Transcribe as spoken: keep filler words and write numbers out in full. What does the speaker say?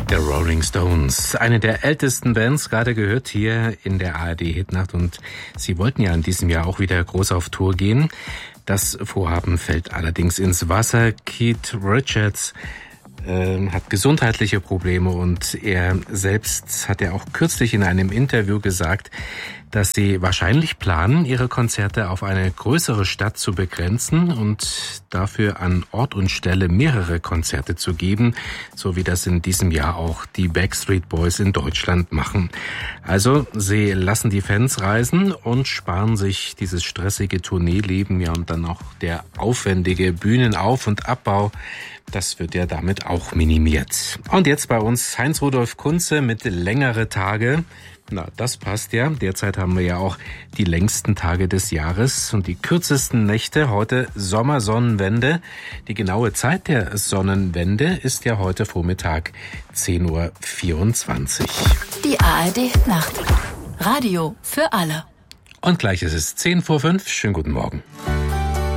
der Rolling Stones, eine der ältesten Bands, gerade gehört hier in der A R D-Hitnacht, und sie wollten ja in diesem Jahr auch wieder groß auf Tour gehen. Das Vorhaben fällt allerdings ins Wasser. Keith Richards äh, hat gesundheitliche Probleme, und er selbst hat ja auch kürzlich in einem Interview gesagt, dass sie wahrscheinlich planen, ihre Konzerte auf eine größere Stadt zu begrenzen und dafür an Ort und Stelle mehrere Konzerte zu geben, so wie das in diesem Jahr auch die Backstreet Boys in Deutschland machen. Also sie lassen die Fans reisen und sparen sich dieses stressige Tourneeleben, ja, und dann auch der aufwendige Bühnenauf- und Abbau. Das wird ja damit auch minimiert. Und jetzt bei uns Heinz-Rudolf Kunze mit längere Tage. Na, das passt ja. Derzeit haben wir ja auch die längsten Tage des Jahres und die kürzesten Nächte. Heute Sommersonnenwende. Die genaue Zeit der Sonnenwende ist ja heute Vormittag zehn Uhr vierundzwanzig. Die A R D-Nacht. Radio für alle. Und gleich ist es zehn vor fünf. Schönen guten Morgen.